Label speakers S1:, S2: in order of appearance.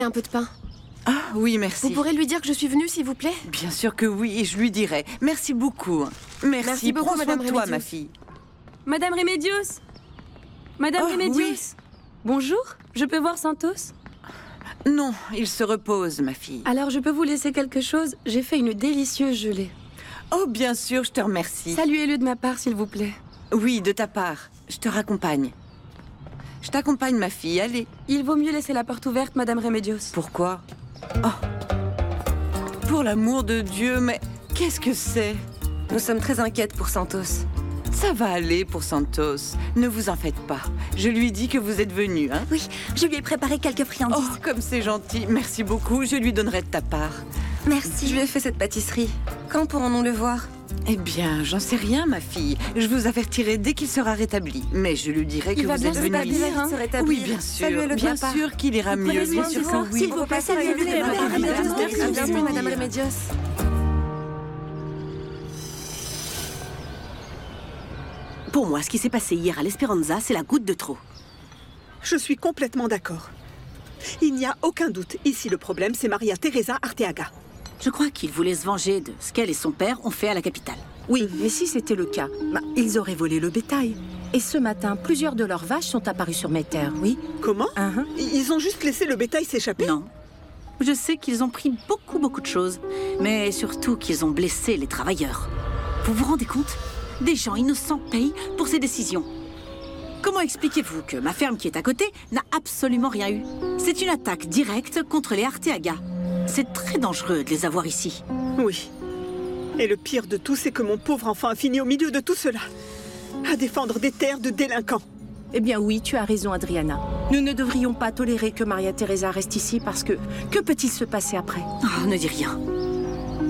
S1: Un peu de pain.
S2: Ah, oui, merci.
S1: Vous pourrez lui dire que je suis venue, s'il vous plaît?
S2: Bien sûr que oui, je lui dirai. Merci beaucoup. Merci
S1: beaucoup,
S2: prends soin
S1: Madame
S2: de toi,
S1: Remedios.
S2: ma fille.
S3: Madame Remedios Madame
S2: Oh,
S3: Remedios
S2: oui.
S3: Bonjour, je peux voir Santos?
S2: Non, il se repose, ma fille.
S3: Alors je peux vous laisser quelque chose? J'ai fait une délicieuse gelée.
S2: Oh, bien sûr, je te remercie.
S3: Saluez-le de ma part, s'il vous plaît.
S2: Oui, de ta part. Je te raccompagne. Je t'accompagne, ma fille, allez.
S3: Il vaut mieux laisser la porte ouverte, Madame Remedios.
S2: Pourquoi? Oh. Pour l'amour de Dieu, mais qu'est-ce que c'est?
S1: Nous sommes très inquiètes pour Santos.
S2: Ça va aller pour Santos. Ne vous en faites pas. Je lui dis que vous êtes venu, hein?
S4: Oui, je lui ai préparé quelques friandises.
S2: Oh, comme c'est gentil. Merci beaucoup. Je lui donnerai de ta part.
S4: Merci.
S1: Je lui ai fait cette pâtisserie. Quand pourrons-nous le voir?
S2: Eh bien, j'en sais rien, ma fille. Je vous avertirai dès qu'il sera rétabli. Mais je lui dirai que
S3: Il va
S2: vous
S3: bien
S2: êtes
S3: se
S2: venu
S3: rétablir,
S2: ici.
S3: hein.
S1: Se rétablir.
S2: Oui, bien sûr.
S1: Saluez-le de
S2: Bien
S1: ma part.
S2: sûr qu'il ira mieux.
S4: Prenez
S2: Bien
S4: soin
S2: sûr
S4: de vous.
S2: que oui.
S4: S'il vous plaît, saluez-le de ma part.
S1: Merci, Madame Remedios.
S5: Pour moi, ce qui s'est passé hier à l'Esperanza, c'est la goutte de trop.
S6: Je suis complètement d'accord. Il n'y a aucun doute. Ici, le problème, c'est Maria Teresa Arteaga.
S5: Je crois qu'ils voulaient se venger de ce qu'elle et son père ont fait à la capitale.
S7: Oui, mais si c'était le cas, ils auraient volé le bétail. Et ce matin, plusieurs de leurs vaches sont apparues sur mes terres, oui.
S6: Comment?
S7: Uhum.
S6: Ils ont juste laissé le bétail s'échapper?
S5: Non. Je sais qu'ils ont pris beaucoup de choses, mais surtout qu'ils ont blessé les travailleurs. Vous vous rendez compte? Des gens innocents payent pour ces décisions. Comment expliquez-vous que ma ferme qui est à côté n'a absolument rien eu? C'est une attaque directe contre les Arteaga. C'est très dangereux de les avoir ici.
S6: Oui. Et le pire de tout, c'est que mon pauvre enfant a fini au milieu de tout cela. À défendre des terres de délinquants.
S7: Eh bien oui, tu as raison, Adriana. Nous ne devrions pas tolérer que Maria Teresa reste ici parce que... Que peut-il se passer après?
S5: Oh, ne dis rien.